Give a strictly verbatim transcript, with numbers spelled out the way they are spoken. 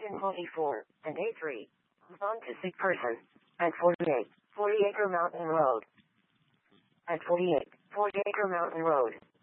Section forty-four and A three. Belong to sick person. And forty-eight. forty Acre Mountain Road. And forty-eight. forty Acre Mountain Road.